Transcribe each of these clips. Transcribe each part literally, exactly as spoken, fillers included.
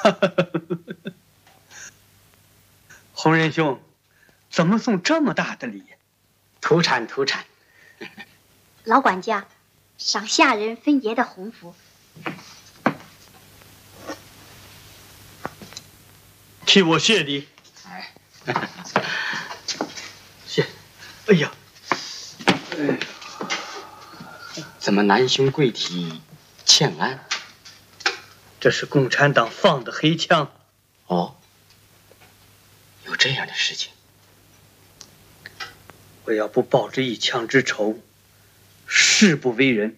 洪仁兄，怎么送这么大的礼？ 土产土产。 老管家，赏下人分爷的红福。 替我谢礼。 哎， 谢。哎呀， 哎，怎么南兄贵体欠安？ 这是共产党放的黑枪。 哦，有这样的事情。 我要不报这一枪之仇，誓不为人。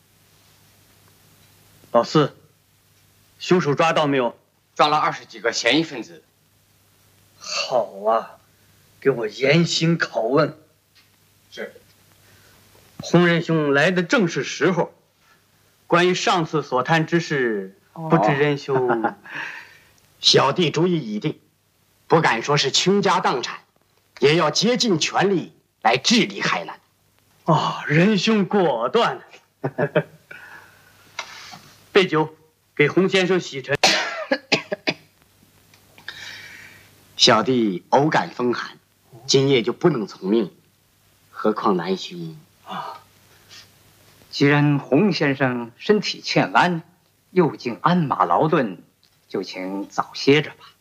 老四，凶手抓到没有？ 抓了二十几个嫌疑分子。 好啊，给我严刑拷问。 是。 洪仁兄来的正是时候。关于上次所谈之事，哦、不知仁兄。 小弟主意已定，不敢说是倾家荡产，也要竭尽全力来治理海南。 哦，仁兄果断。备酒，给洪先生洗尘。 小弟偶感风寒，今夜就不能从命，何况南兄啊。既然洪先生身体欠安，又经鞍马劳顿，就请早歇着吧。